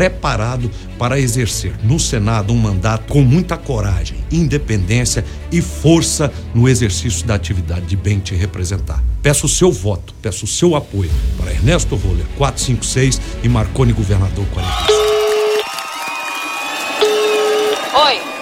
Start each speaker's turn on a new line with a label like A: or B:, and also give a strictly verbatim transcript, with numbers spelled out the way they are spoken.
A: preparado para exercer no Senado um mandato com muita coragem, independência e força no exercício da atividade de bem te representar. Peço o seu voto, peço o seu apoio para Ernesto Roller quatrocentos e cinquenta e seis e Marconi Governador quarenta.